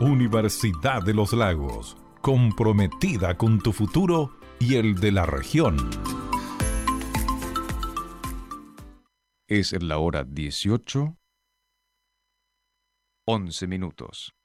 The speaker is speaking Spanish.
Universidad de los Lagos, comprometida con tu futuro y el de la región. Es la hora 18:11.